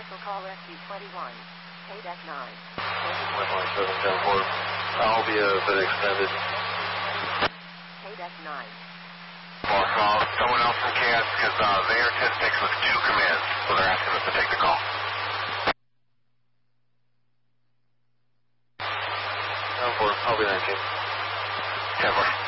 Commercial call SC21. KDEC 9. 117 I'll be a bit extended. KDEC 9. Someone else from KS, because they are 10-6 with 2 commands, so they're asking us to take the call. I'll be 19. 10-4.